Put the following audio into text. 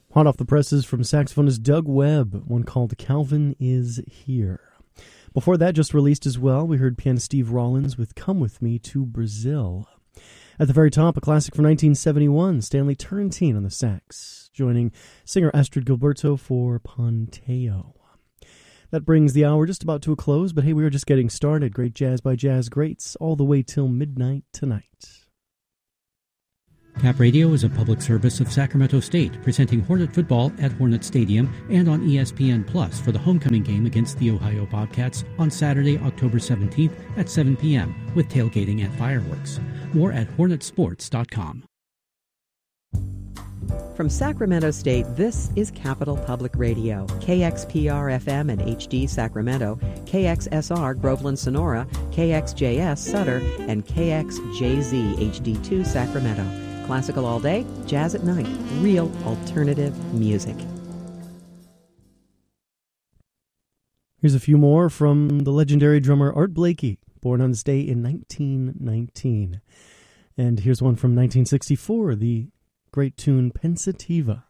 Hot off the presses from saxophonist Doug Webb, one called Calvin Is Here. Before that, just released as well, we heard pianist Steve Rollins with Come With Me to Brazil. At the very top, a classic from 1971, Stanley Turrentine on the sax, joining singer Astrid Gilberto for Ponteo. That brings the hour just about to a close, but hey, we are just getting started. Great jazz by jazz greats all the way till midnight tonight. Cap Radio is a public service of Sacramento State, presenting Hornet football at Hornet Stadium and on ESPN Plus for the homecoming game against the Ohio Bobcats on Saturday, October 17th at 7 p.m. with tailgating and fireworks. More at hornetsports.com. From Sacramento State, this is Capital Public Radio, KXPR-FM and HD Sacramento, KXSR Groveland Sonora, KXJS Sutter, and KXJZ HD2 Sacramento. Classical all day, jazz at night, real alternative music. Here's a few more from the legendary drummer Art Blakey, born on this day in 1919. And here's one from 1964, the great tune Pensativa.